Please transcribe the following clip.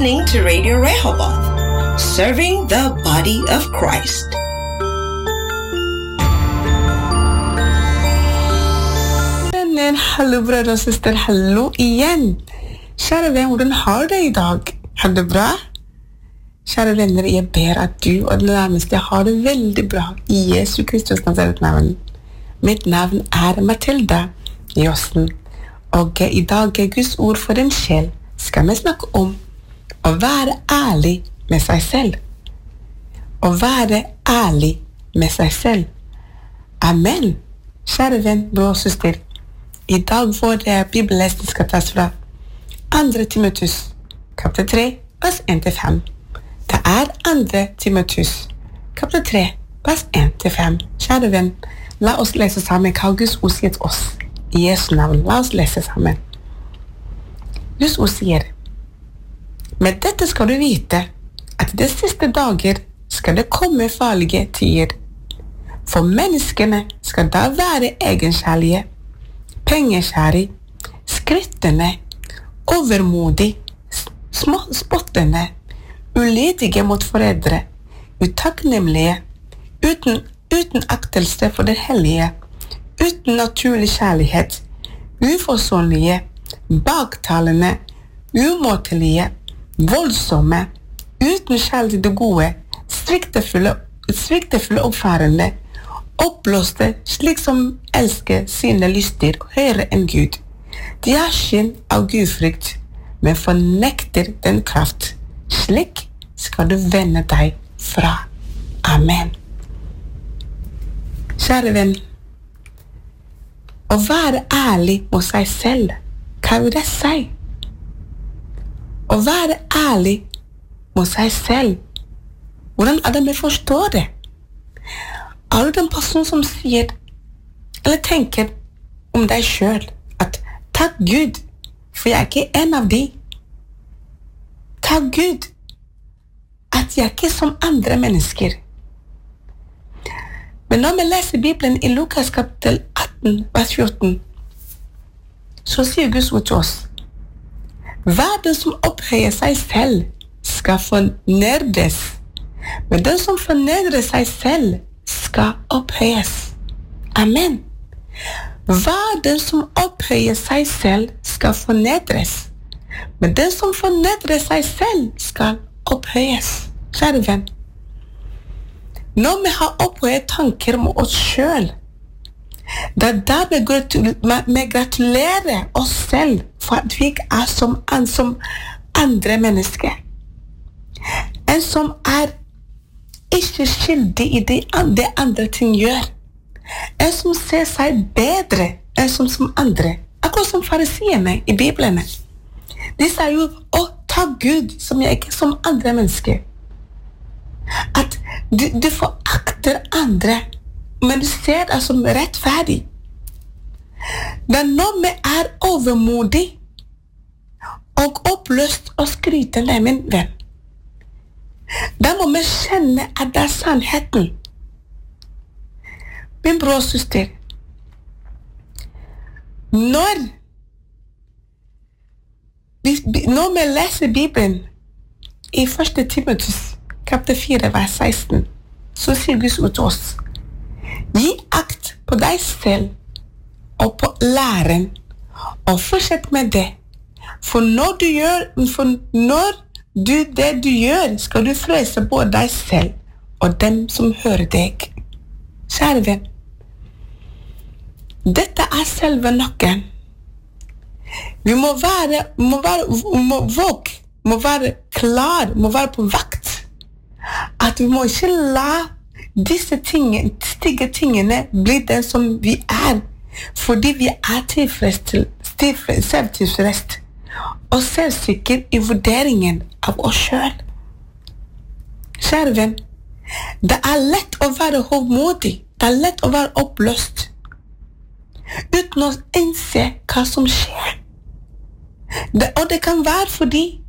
listening to Radio Rehoboth, serving the body of Christ. Hallo brødre og søster, hallo igjen. Kjære venn, hvordan har du det i dag? Har du det bra? Kjære venner, jeg ber at du og det nærmeste har det veldig bra i Jesu Kristus Nazaret-navn. Mitt navn Mathilda Jossen, og i dag Guds ord for en sjel skal vi snakke om å være ærlig med seg selv. Å være ærlig med seg selv. Amen. Kjære venn, bror og søster, i dag vår bibellesning skal tas fra 2. Timotheus, kapittel 3, vers 1-5. Det 2. Timotheus, kapittel 3, vers 1-5. Kjære venn, la oss lese sammen hva Guds ord sier til oss. I Jesu navn, la oss lese sammen. Guds ord sier: med dette skal du vite at de siste dager skal det komme farlige tider. For menneskene skal da være egenkjærlige, pengekjære, skrittende, overmodig, spottende, ulydige mot foreldre, utakknemlige, uten aktelse for det hellige, uten naturlig kjærlighet, uforsonlige, baktalende, umåtelige, voldsomme, uten kjærlighet til det gode, sviktefulle oppførende, oppblåste, slik som elsker sine lyster høyere enn Gud. De har skinn av gudfrykt, men fornekter den kraft. Slik skal du vende deg fra. Amen. Kjære venn, å være ærlig mot seg selv, hva vil det si? Å være ærlig mot seg selv, hvordan det vi forstår det? Er du den person som sier, eller tenker om deg selv, at takk Gud, for jeg ikke en av de. Takk Gud, at jeg ikke som andre mennesker. Men når vi leser Bibelen i Lukas kapittel 18, vers 14, så sier Guds ord til oss: hver den som opphøyer seg selv, skal fornedres. Men den som fornedrer seg selv, skal opphøyes. Amen. Hver den som opphøyer seg selv, skal fornedres. Men den som fornedrer seg selv, skal opphøyes. Kjære venn, når vi har opphøyet tanker med oss selv, da vi gratulerer oss selv for at vi ikke som andre mennesker. En som ikke skyldig i det andre ting gjør. En som ser seg bedre enn som andre. Akkurat som farisiene i Bibelen. De sier jo: å, takk Gud, som jeg ikke som andre mennesker. At du forakter andre, men du ser det som rettferdig. Men når vi overmodig og oppløst og skrytende, min venn, da må vi kjenne at det sannheten. Min bror og søster, når vi leser Bibelen i 1. Timotheus kapittel 4, vers 16, så sier Guds ord til oss: gi akt på deg selv og på læren, og fortsett med det. For når det du gjør, skal du frelse både deg selv og dem som hører deg. Kjære venn, dette selve nøkkelen. Vi må våge, må være klar, må være på vakt. At vi må ikke la disse stygge tingene bli det som vi fordi vi selvtilfreds og selvsikker i vurderingen av oss selv. Kjære venn, det lett å være hovmodig, det lett å være oppløst, uten å innse hva som skjer. Og det kan være fordi